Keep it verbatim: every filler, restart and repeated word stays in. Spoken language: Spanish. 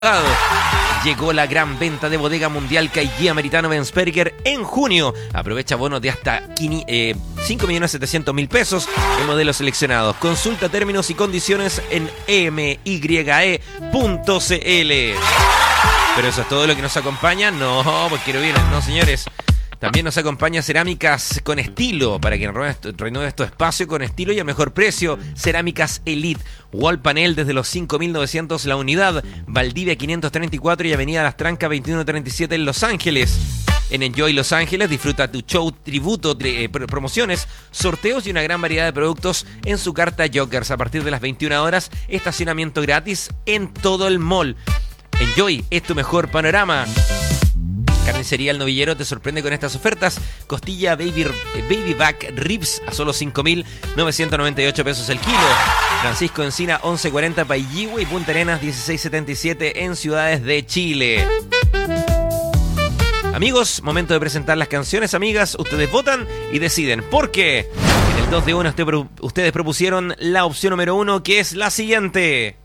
Llegó la gran venta de Bodega Mundial Caillía Meritano Bensperger en junio. Aprovecha bonos de hasta cinco millones setecientos mil pesos en modelos seleccionados. Consulta términos y condiciones en m y e punto c l. Pero eso es todo lo que nos acompaña. No, pues quiero bien, no señores. También nos acompaña Cerámicas con Estilo, para que renueve tu espacio con estilo y a mejor precio. Cerámicas Elite, Wall Panel desde los cinco mil novecientos la unidad, Valdivia quinientos treinta y cuatro y Avenida Las Trancas veintiuno treinta y siete en Los Ángeles. En Enjoy Los Ángeles disfruta tu show, tributo, tri, eh, promociones, sorteos y una gran variedad de productos en su carta Jokers. A partir de las veintiuna horas, estacionamiento gratis en todo el mall. Enjoy es tu mejor panorama. Carnicería El Novillero te sorprende con estas ofertas. Costilla Baby, baby Back Ribs a solo cinco mil novecientos noventa y ocho pesos el kilo. Francisco Encina once cuarenta Pailligüe y Punta Arenas dieciséis setenta y siete en ciudades de Chile. Amigos, momento de presentar las canciones, amigas. Ustedes votan y deciden. Porque en el dos de uno usted, ustedes propusieron la opción número uno, que es la siguiente.